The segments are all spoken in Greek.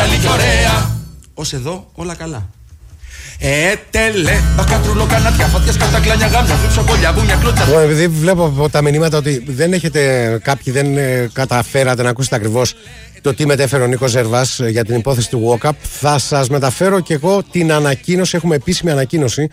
καλή και ωραία. Ως εδώ όλα καλά. Τέλε, μπακατρούλο, κανάτια, φωτιές, κατακλάνια, γάμια, φλούψο, κολλιά, μπούνια, κλούτσα. Εγώ επειδή βλέπω από τα μηνύματα ότι δεν έχετε, κάποιοι δεν καταφέρατε να ακούσετε ακριβώς το τι μετέφερε ο Νίκος Ζερβάς για την υπόθεση του walk-up, θα σας μεταφέρω και εγώ την ανακοίνωση. Έχουμε επίσημη ανακοίνωση.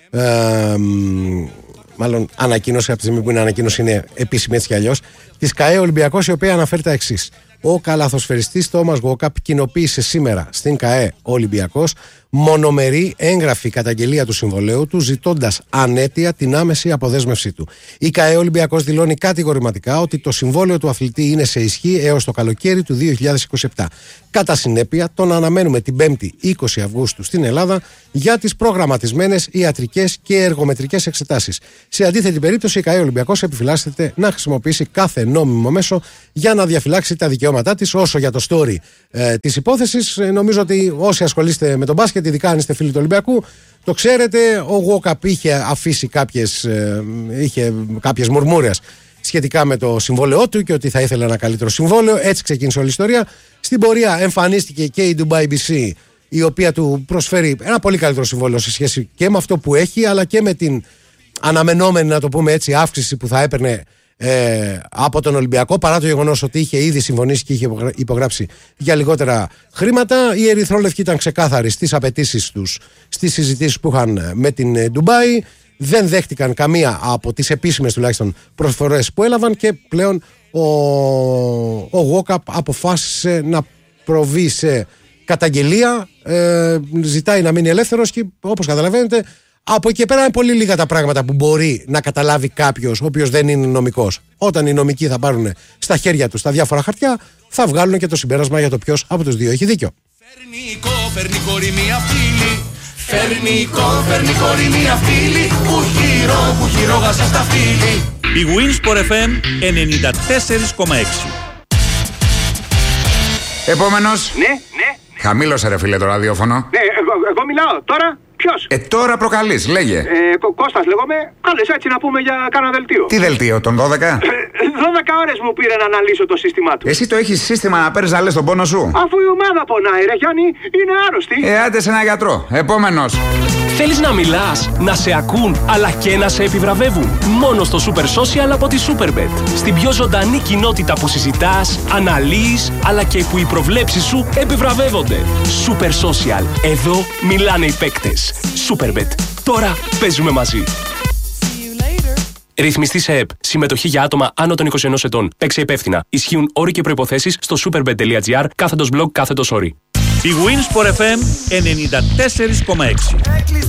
Μάλλον ανακοίνωση, από τη στιγμή που είναι ανακοίνωση είναι επίσημη έτσι κι αλλιώς, της ΚΑΕ Ολυμπιακός, η οποία αναφέρει τα εξής. Ο καλαθοσφαιριστής Τόμας Γουόκαπ κοινοποίησε σήμερα στην ΚΑΕ Ολυμπιακός μονομερή έγγραφη καταγγελία του συμβολέου του, ζητώντας ανέτεια την άμεση αποδέσμευσή του. Η ΚΑΕ Ολυμπιακός δηλώνει κατηγορηματικά ότι το συμβόλαιο του αθλητή είναι σε ισχύ έως το καλοκαίρι του 2027. Κατά συνέπεια, τον αναμένουμε την 5η 20 Αυγούστου στην Ελλάδα για τις προγραμματισμένες ιατρικές και εργομετρικές εξετάσεις. Σε αντίθετη περίπτωση, η ΚΑΕ Ολυμπιακός επιφυλάσσεται να χρησιμοποιήσει κάθε νόμιμο μέσο για να διαφυλάξει τα δικαιώματά της. Όσο για το story της υπόθεσης, νομίζω ότι όσοι ασχολείστε με τον μπάσκετ, ειδικά αν είστε φίλοι του Ολυμπιακού, το ξέρετε. Ο Γουόκαπ είχε αφήσει κάποιες μουρμούρες σχετικά με το συμβόλαιό του και ότι θα ήθελε ένα καλύτερο συμβόλαιο. Έτσι ξεκίνησε όλη η ιστορία. Στην πορεία εμφανίστηκε και η Dubai BC, η οποία του προσφέρει ένα πολύ καλύτερο συμβόλαιο σε σχέση και με αυτό που έχει, αλλά και με την αναμενόμενη, να το πούμε έτσι, αύξηση που θα έπαιρνε από τον Ολυμπιακό, παρά το γεγονός ότι είχε ήδη συμφωνήσει και είχε υπογράψει για λιγότερα χρήματα. Οι ερυθρόλευκοι ήταν ξεκάθαροι στις απαιτήσεις τους, στις συζητήσεις που είχαν με την Ντουμπάι. Δεν δέχτηκαν καμία από τις επίσημες τουλάχιστον προσφορές που έλαβαν και πλέον ο Γουόκαπ αποφάσισε να προβεί σε καταγγελία. Ζητάει να μείνει ελεύθερος και όπως καταλαβαίνετε, από εκεί πέρα είναι πολύ λίγα τα πράγματα που μπορεί να καταλάβει κάποιος ο οποίος δεν είναι νομικός. Όταν οι νομικοί θα πάρουν στα χέρια τους τα διάφορα χαρτιά, θα βγάλουν και το συμπέρασμα για το ποιος από τους δύο έχει δίκιο. Φέρνει κόρη μία φίλη. Φέρνει κόρη μία φίλη. Που χειρό γάσα στα φίλη. Η Winsport FM 94,6. Επόμενος. Ναι. Χαμήλωσε ρε φίλε το ραδιόφωνο. Ναι, εγώ μιλάω τώρα. Ποιος? Τώρα προκαλείς, λέγε. Κώστας λέγομαι. Κάλεσα έτσι να πούμε για κάνα δελτίο. Τι δελτίο, τον 12? 12 ώρες μου πήρε να αναλύσω το σύστημά του. Εσύ το έχεις σύστημα να παίρνεις να λες τον πόνο σου? Αφού η ομάδα πονάει ρε Γιάννη, είναι άρρωστη. Άντε σε ένα γιατρό. Επόμενος. Θέλεις να μιλάς, να σε ακούν, αλλά και να σε επιβραβεύουν? Μόνο στο Super Social από τη Superbet. Στην πιο ζωντανή κοινότητα που συζητάς, αναλύεις, αλλά και που οι προβλέψεις σου επιβραβεύονται. Super Social. Εδώ μιλάνε οι παίκτες. Superbet. Τώρα παίζουμε μαζί. Ρυθμιστή σε ΕΠ. Συμμετοχή για άτομα άνω των 21 ετών. Παίξε υπεύθυνα. Ισχύουν όροι και προϋποθέσεις στο superbet.gr/blog/όροι. Η Winsport FM 94,6.